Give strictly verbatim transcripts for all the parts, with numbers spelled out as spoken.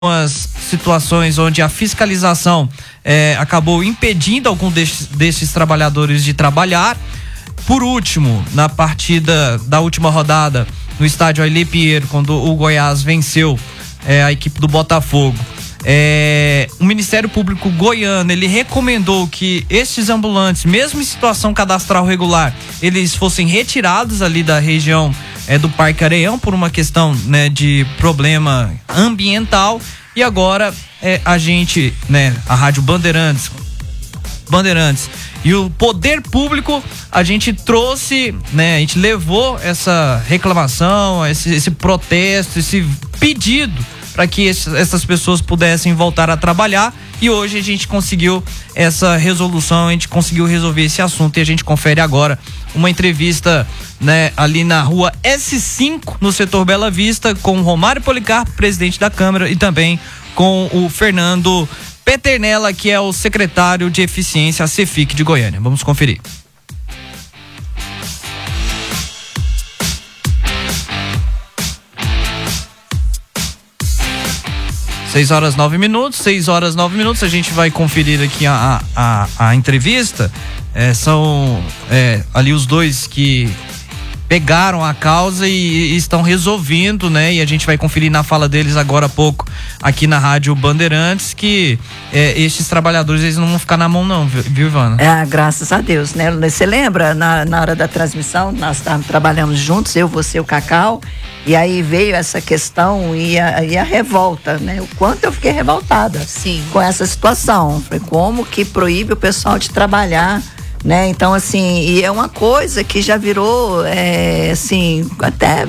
algumas situações onde a fiscalização é, acabou impedindo algum desses, desses trabalhadores de trabalhar. Por último, na partida da última rodada no estádio Ailê Pinheiro, quando o Goiás venceu é, a equipe do Botafogo, é, o Ministério Público goiano, ele recomendou que estes ambulantes, mesmo em situação cadastral regular, eles fossem retirados ali da região é, do Parque Areião por uma questão, né, de problema ambiental. E agora é, a gente, né, a Rádio Bandeirantes, Bandeirantes e o Poder Público, a gente trouxe, né, a gente levou essa reclamação, esse, esse protesto, esse pedido para que esse, essas pessoas pudessem voltar a trabalhar, e hoje a gente conseguiu essa resolução, a gente conseguiu resolver esse assunto, e a gente confere agora uma entrevista, né, ali na rua S cinco, no setor Bela Vista, com o Romário Policarpo, presidente da Câmara, e também com o Fernando Peternella, que é o secretário de Eficiência, a Cefic de Goiânia. Vamos conferir. seis horas nove minutos, seis horas nove minutos, a gente vai conferir aqui a, a, a entrevista. É, são é, ali os dois que pegaram a causa e, e estão resolvendo, né? E a gente vai conferir na fala deles agora há pouco aqui na Rádio Bandeirantes que é, estes trabalhadores, eles não vão ficar na mão não, viu, Ivana? É, graças a Deus, né? Você lembra, na, na hora da transmissão, nós estávamos trabalhando juntos, eu, você, o Cacau, e aí veio essa questão e a, e a revolta, né? O quanto eu fiquei revoltada. Sim. Com essa situação. Foi como que proíbe o pessoal de trabalhar, né? Então, assim, e é uma coisa que já virou, é, assim, até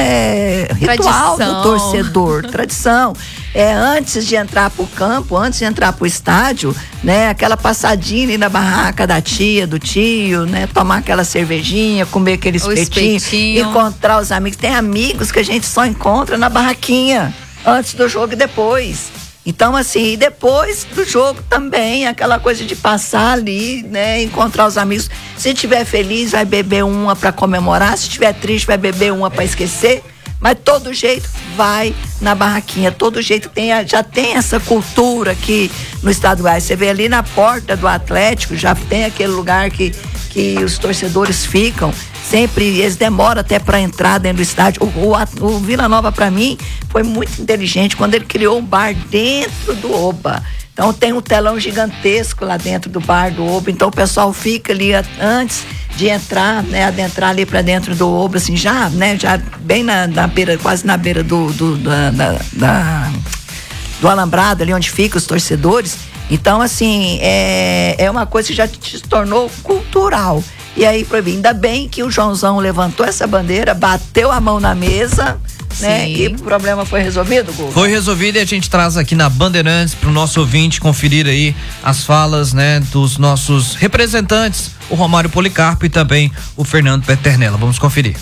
é, ritual do torcedor, tradição. É, antes de entrar pro campo, antes de entrar pro estádio, né? Aquela passadinha ali na barraca da tia, do tio, né? Tomar aquela cervejinha, comer aquele espetinho, espetinho, encontrar os amigos. Tem amigos que a gente só encontra na barraquinha, antes do jogo e depois. Então, assim, e depois do jogo também, aquela coisa de passar ali, né, encontrar os amigos. Se tiver feliz, vai beber uma para comemorar. Se tiver triste, vai beber uma para esquecer. Mas todo jeito vai na barraquinha, todo jeito tem, já tem essa cultura aqui no estado do Goiás. Você vê ali na porta do Atlético, já tem aquele lugar que, que os torcedores ficam. Sempre, eles demoram até para entrar dentro do estádio. O, o, o Vila Nova, para mim, foi muito inteligente quando ele criou um bar dentro do Oba. Então tem um telão gigantesco lá dentro do bar do Oba. Então o pessoal fica ali antes de entrar, né, adentrar ali para dentro do Oba, assim, já, né, já bem na, na beira, quase na beira do, do, da, da, da, do alambrado, ali onde ficam os torcedores. Então, assim, é, é uma coisa que já se tornou cultural. E aí, ainda bem que o Joãozão levantou essa bandeira, bateu a mão na mesa, né? Sim. E o problema foi resolvido, Guga? Foi resolvido, e a gente traz aqui na Bandeirantes para o nosso ouvinte conferir aí as falas, né, dos nossos representantes, o Romário Policarpo e também o Fernando Peternella. Vamos conferir.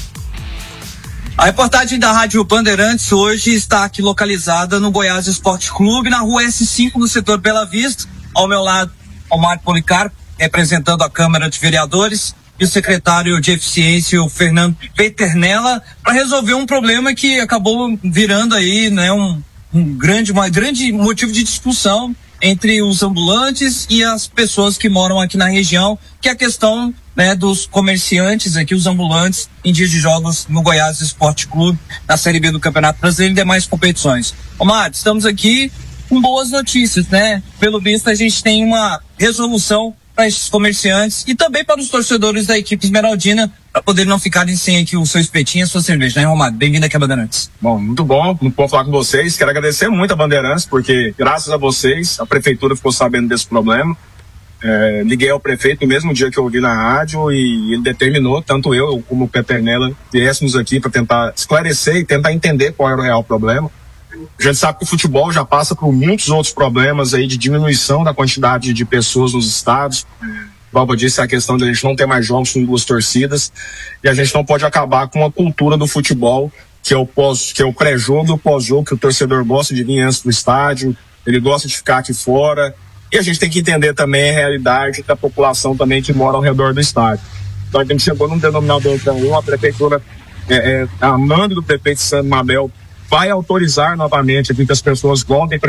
A reportagem da Rádio Bandeirantes hoje está aqui localizada no Goiás Esporte Clube, na rua S cinco, no setor Bela Vista. Ao meu lado, Romário Policarpo, representando a Câmara de Vereadores, e o secretário de Eficiência, o Fernando Peternella, para resolver um problema que acabou virando aí, né, um, um grande, uma grande motivo de discussão entre os ambulantes e as pessoas que moram aqui na região, que é a questão, né, dos comerciantes aqui, os ambulantes, em dias de jogos no Goiás Esporte Clube, na Série B do Campeonato Brasileiro e demais competições. Omar, estamos aqui com boas notícias, né? Pelo visto, a gente tem uma resolução para esses comerciantes e também para os torcedores da equipe esmeraldina, para poder não ficarem sem aqui o seu espetinho e a sua cerveja, né, Romário? Bem-vindo aqui a Bandeirantes. Bom, muito bom, muito bom falar com vocês. Quero agradecer muito a Bandeirantes, porque graças a vocês, a prefeitura ficou sabendo desse problema. É, liguei ao prefeito no mesmo dia que eu ouvi na rádio e ele determinou, tanto eu como o Peternella, viéssemos aqui para tentar esclarecer e tentar entender qual era o real problema. A gente sabe que o futebol já passa por muitos outros problemas aí de diminuição da quantidade de pessoas nos estados. Como eu disse, a questão de a gente não ter mais jogos com duas torcidas, e a gente não pode acabar com a cultura do futebol, que é o pós, que é o pré-jogo e o pós-jogo, que o torcedor gosta de vir antes do estádio, ele gosta de ficar aqui fora, e a gente tem que entender também a realidade da população também que mora ao redor do estádio. Então a gente chegou num denominador comum, a prefeitura, é, é, a mando do prefeito Sandro Mabel, vai autorizar novamente que as pessoas voltem